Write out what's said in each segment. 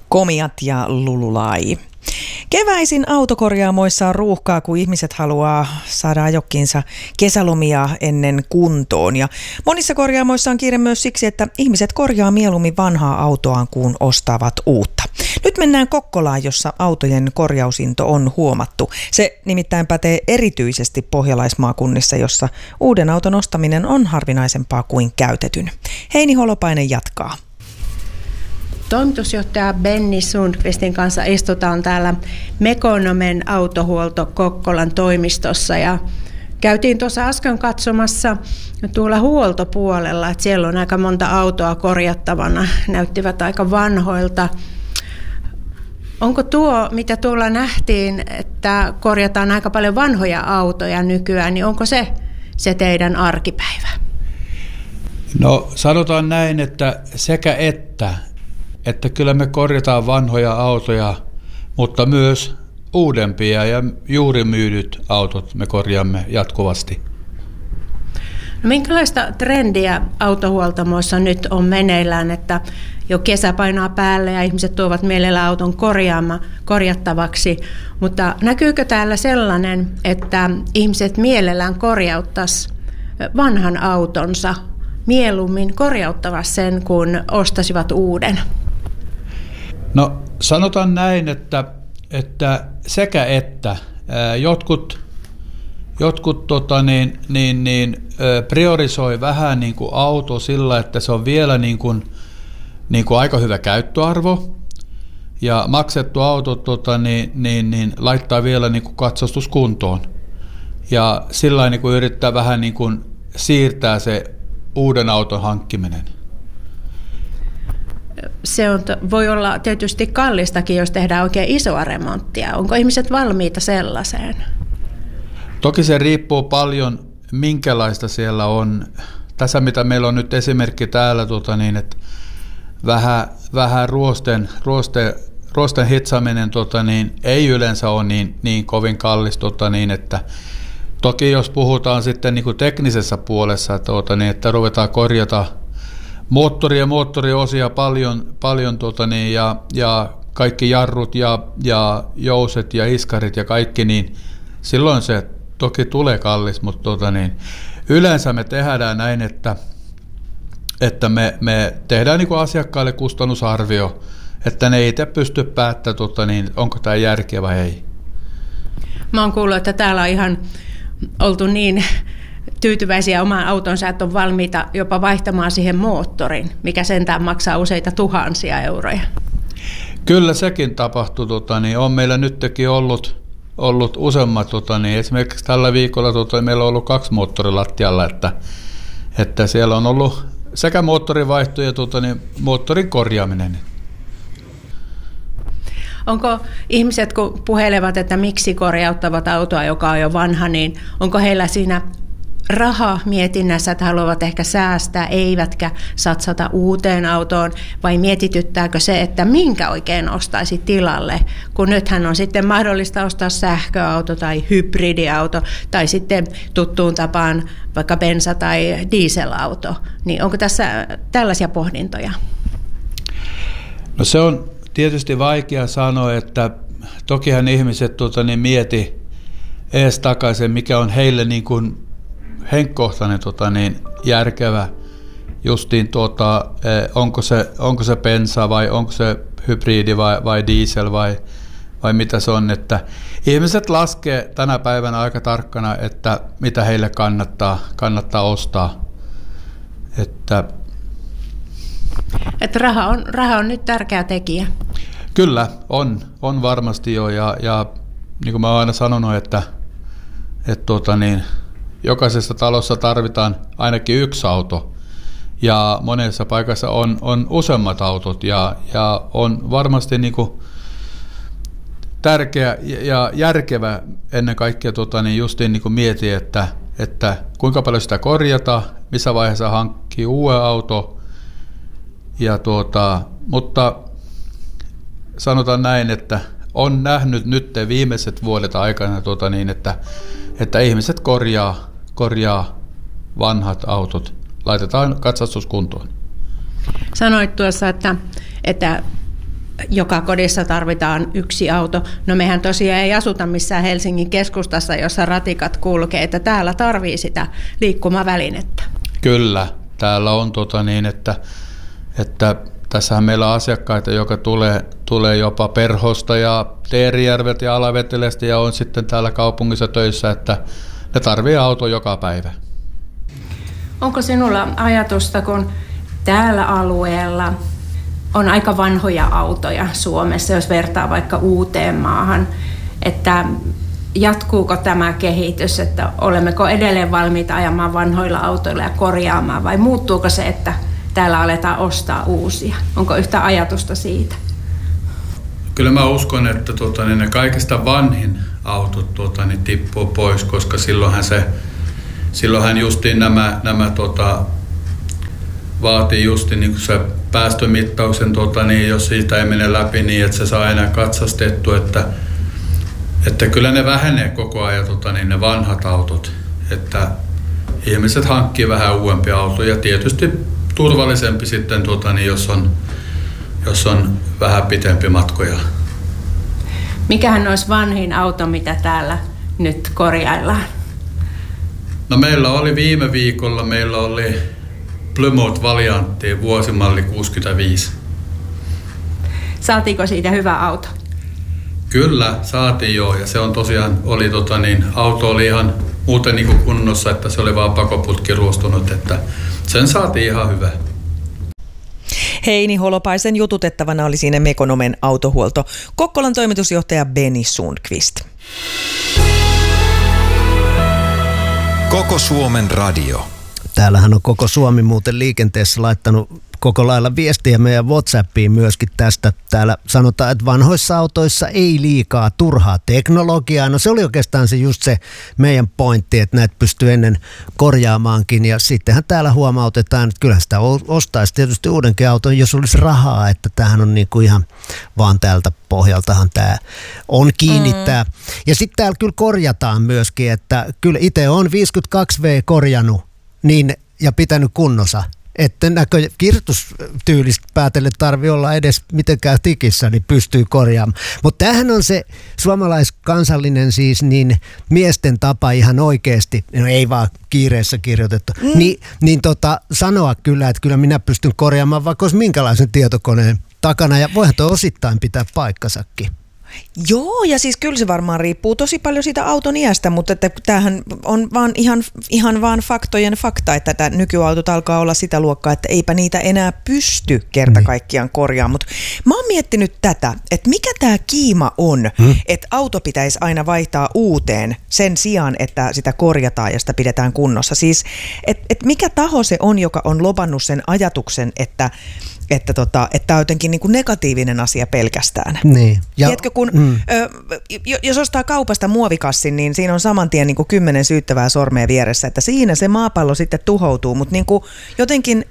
Komiat ja Lululai. Keväisin autokorjaamoissa on ruuhkaa, kun ihmiset haluaa saada ajokkiinsa kesälomia ennen kuntoon. Ja monissa korjaamoissa on kiire myös siksi, että ihmiset korjaa mieluummin vanhaa autoaan kuin ostavat uutta. Nyt mennään Kokkolaan, jossa autojen korjausinto on huomattu. Se nimittäin pätee erityisesti pohjalaismaakunnissa, jossa uuden auton ostaminen on harvinaisempaa kuin käytetyn. Heini Holopainen jatkaa. Toimitusjohtaja Benni Sundqvistin kanssa istutaan täällä Mekonomen autohuolto Kokkolan toimistossa ja käytiin tuossa äsken katsomassa tuolla huoltopuolella, että siellä on aika monta autoa korjattavana, näyttivät aika vanhoilta. Onko tuo, mitä tuolla nähtiin, että korjataan aika paljon vanhoja autoja nykyään, niin onko se teidän arkipäivä? No sanotaan näin, että sekä että kyllä me korjataan vanhoja autoja, mutta myös uudempia ja juuri myydyt autot me korjaamme jatkuvasti. No minkälaista trendiä autohuoltamoissa nyt on meneillään, että jo kesä painaa päälle ja ihmiset tuovat mielellään auton korjattavaksi, mutta näkyykö täällä sellainen, että ihmiset mielellään korjauttaisi vanhan autonsa, mieluummin korjauttavat sen, kun ostasivat uuden? No sanotaan näin, että sekä että jotkut priorisoi vähän niin kuin auto sillä, että se on vielä niin kuin aika hyvä käyttöarvo ja maksettu auto laittaa vielä niin kuin katsastuskuntoon ja sillä niin kuin yrittää vähän niin kuin siirtää se uuden auton hankkiminen. Voi olla tietysti kallistakin, jos tehdään oikein isoa remonttia. Onko ihmiset valmiita sellaiseen? Toki se riippuu paljon, minkälaista siellä on. Tässä mitä meillä on nyt esimerkki täällä, että vähän ruosten hitsaaminen ei yleensä ole niin kovin kallis, että toki jos puhutaan sitten niin kuin teknisessä puolessa, että ruvetaan korjata moottoriosia paljon ja kaikki jarrut ja jouset ja iskarit ja kaikki, niin silloin se toki tulee kallis, mutta yleensä me tehdään näin, että me tehdään niin kuin asiakkaille kustannusarvio, että ne itse pysty päättämään, onko tämä järkeä vai ei. Mä oon kuullut, että täällä on ihan oltu niin tyytyväisiä omaan autonsa, että on valmiita jopa vaihtamaan siihen moottorin, mikä sentään maksaa useita tuhansia euroja. Kyllä sekin tapahtuu. On meillä nytkin ollut useammat. Esimerkiksi tällä viikolla meillä on ollut 2 moottorilattialla, että siellä on ollut sekä moottorivaihto ja moottorin korjaaminen. Onko ihmiset, kun puhelevat, että miksi korjauttavat autoa, joka on jo vanha, niin onko heillä siinä raha mietinnässä, että haluavat ehkä säästää, eivätkä satsata uuteen autoon, vai mietityttääkö se, että minkä oikein ostaisi tilalle, kun nythän on sitten mahdollista ostaa sähköauto tai hybridiauto tai sitten tuttuun tapaan vaikka bensa- tai dieselauto, niin onko tässä tällaisia pohdintoja? No se on tietysti vaikea sanoa, että tokihan ihmiset mieti ees takaisin, mikä on heille niin kuin henkkohtainen järkevä justiin onko se bensa vai onko se hybridi vai diesel vai mitä se on, että ihmiset laskee tänä päivänä aika tarkkana, että mitä heille kannattaa ostaa. Että raha on nyt tärkeä tekijä. Kyllä, on varmasti jo ja niin kuin mä oon aina sanonut, että jokaisessa talossa tarvitaan ainakin 1 auto ja monessa paikassa on useammat autot ja on varmasti niin kuin tärkeä ja järkevä ennen kaikkea justiin niin kuin mieti, että kuinka paljon sitä korjata, missä vaiheessa hankkii uuden auto ja mutta sanotaan näin, että on nähnyt nyt viimeiset vuodet aikana että ihmiset korjaa vanhat autot, laitetaan katsastuskuntoon. Sanoit tuossa, että joka kodissa tarvitaan yksi auto. No mehän tosiaan ei asuta missään Helsingin keskustassa, jossa ratikat kulkee, että täällä tarvii sitä liikkumavälinettä. Kyllä, täällä on että tässähän meillä on asiakkaita, joka tulee jopa Perhosta ja Teerijärveltä ja Alavetelestä ja on sitten täällä kaupungissa töissä, että ne tarvii auto joka päivä. Onko sinulla ajatusta, kun täällä alueella on aika vanhoja autoja Suomessa, jos vertaa vaikka Uuteenmaahan, että jatkuuko tämä kehitys, että olemmeko edelleen valmiita ajamaan vanhoilla autoilla ja korjaamaan, vai muuttuuko se, että täällä aletaan ostaa uusia? Onko yhtä ajatusta siitä? Kyllä mä uskon, että ne kaikista vanhin autot tippuu pois, koska silloinhan justiin nämä vaatii justiin niin se päästömittauksen, jos siitä ei mene läpi niin, että se saa enää katsastettu, että kyllä ne vähenee koko ajan ne vanhat autot, että ihmiset hankkii vähän uudempia autoja ja tietysti turvallisempi sitten, jos on vähän pitempi matkoja. Mikähän olisi vanhin auto, mitä täällä nyt korjaillaan? No meillä oli viime viikolla, Plymouth Valiantti vuosimalli 65. Saatiinko siitä hyvä auto? Kyllä, saatiin joo, ja se on tosiaan, auto oli ihan muuten niin kuin kunnossa, että se oli vaan pakoputki ruostunut, että sen saatiin ihan hyvä. Heini Holopaisen jututettavana oli siinä Mekonomen autohuolto. Kokkolan toimitusjohtaja Benny Sundqvist. Koko Suomen radio. Täällähän on koko Suomi muuten liikenteessä laittanut koko lailla viestiä meidän WhatsAppiin myöskin tästä. Täällä sanotaan, että vanhoissa autoissa ei liikaa turhaa teknologiaa. No se oli oikeastaan just se meidän pointti, että näitä pystyy ennen korjaamaankin. Ja sittenhän täällä huomautetaan, että kyllähän sitä ostaisi tietysti uudenkin auton, jos olisi rahaa. Että tämähän on niinku ihan vaan tältä pohjaltahan tämä on kiinnittää. Ja sitten täällä kyllä korjataan myöskin, että kyllä itse on 52V korjannut niin, ja pitänyt kunnossa. Että kirjoitustyylistä päätellen tarvitse olla edes mitenkään tikissä, niin pystyy korjaamaan. Mutta tämähän on se suomalaiskansallinen siis niin miesten tapa ihan oikeasti, no ei vaan kiireessä kirjoitettu, sanoa kyllä, että kyllä minä pystyn korjaamaan vaikka olisi minkälaisen tietokoneen takana ja voihan tuo osittain pitää paikkansakin. Joo, ja siis kyllä se varmaan riippuu tosi paljon siitä auton iästä, mutta että tämähän on vaan ihan vaan faktojen fakta, että tämä nykyautot alkaa olla sitä luokkaa, että eipä niitä enää pysty kerta kaikkiaan korjaamaan. Mutta mä oon miettinyt tätä, että mikä tämä kiima on, että auto pitäisi aina vaihtaa uuteen sen sijaan, että sitä korjataan ja sitä pidetään kunnossa. Siis, että mikä taho se on, joka on lobannut sen ajatuksen, että tämä on jotenkin niin kuin negatiivinen asia pelkästään. Niin. Tiedätkö, jos ostaa kaupasta muovikassin, niin siinä on saman tien niin kuin 10 syyttävää sormea vieressä, että siinä se maapallo sitten tuhoutuu, mutta niin kuin jotenkin,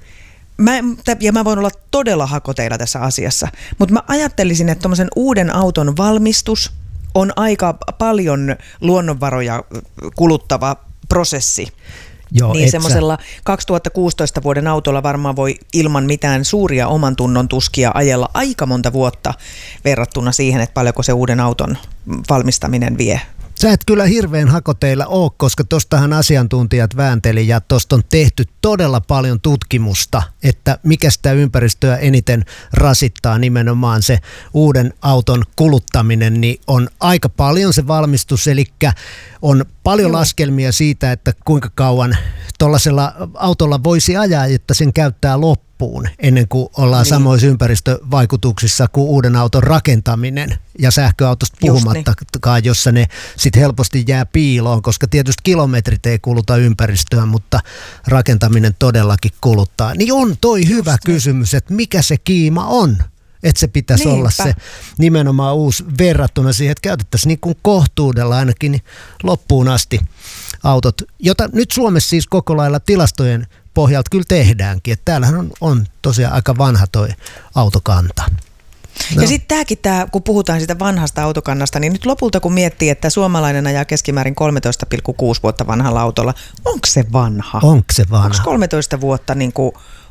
mä voin olla todella hakoteilla tässä asiassa, mutta mä ajattelisin, että tuommoisen uuden auton valmistus on aika paljon luonnonvaroja kuluttava prosessi. Joo, niin semmoisella 2016 vuoden autolla varmaan voi ilman mitään suuria oman tunnon tuskia ajella aika monta vuotta verrattuna siihen, että paljonko se uuden auton valmistaminen vie. Sä et kyllä hirveän hakoteilla ole, koska tostahan asiantuntijat väänteli ja tosta on tehty todella paljon tutkimusta, että mikä sitä ympäristöä eniten rasittaa nimenomaan se uuden auton kuluttaminen, niin on aika paljon se valmistus, eli on paljon laskelmia siitä, että kuinka kauan tuollaisella autolla voisi ajaa, että sen käyttää loppuun ennen kuin ollaan samoissa ympäristövaikutuksissa kuin uuden auton rakentaminen ja sähköautosta puhumattakaan, jossa ne sitten helposti jää piiloon, koska tietysti kilometrit ei kuluta ympäristöä, mutta rakentaminen todellakin kuluttaa. Niin on toi hyvä kysymys, että mikä se kiima on? Että se pitäisi olla se nimenomaan uusi verrattuna siihen, että käytettäisiin niin kuin kohtuudella ainakin loppuun asti autot, jota nyt Suomessa siis koko lailla tilastojen pohjalta kyllä tehdäänkin. Että täällähän on tosiaan aika vanha toi autokanta. No. Ja sitten kun puhutaan siitä vanhasta autokannasta, niin nyt lopulta kun miettii, että suomalainen ajaa keskimäärin 13,6 vuotta vanhalla autolla, onko se vanha? Onko se vanha? Onko 13 vuotta niin kuin,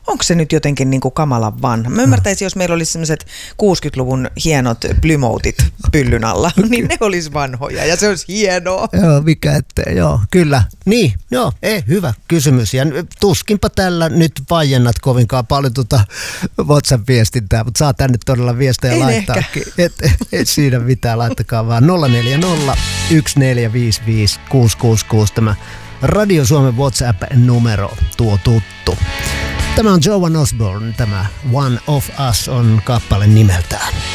onko se nyt jotenkin niin kuin kamalan vanha? Mä ymmärtäisin, jos meillä olisi sellaiset 60-luvun hienot Plymouthit pyllyn alla, niin ne olisi vanhoja ja se olisi hienoa. Joo, mikä ettei, joo, kyllä. Niin, joo, hyvä kysymys. Ja tuskinpa tällä nyt vaiennat kovinkaan paljon WhatsApp-viestintää, mutta saa tänne todella viestejä laittaakin. Et siinä mitään, laittakaa vaan 040 1455 666 tämä Radio Suomen WhatsApp-numero, tuo tuttu. Tämä on Joan Osborne, tämä One of Us on kappale nimeltään.